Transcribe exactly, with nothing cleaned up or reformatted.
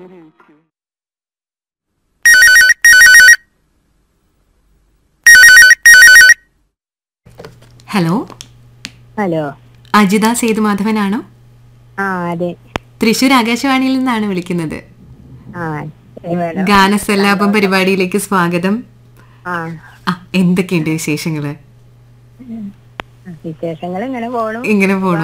Hello hello, Ajitha സേതുമാധവനാണോ? ആ അതെ. തൃശൂർ ആകാശവാണിയിൽ നിന്നാണ് വിളിക്കുന്നത്. ആ ശരി മേഡം. ഗാനസല്ലാപം പരിപാടിയിലേക്ക് സ്വാഗതം. ആ ആ, എന്തൊക്കെയുണ്ട് വിശേഷങ്ങള്? വിശേഷങ്ങൾ ഇങ്ങനെ പോണു. ഇങ്ങനെ പോണു.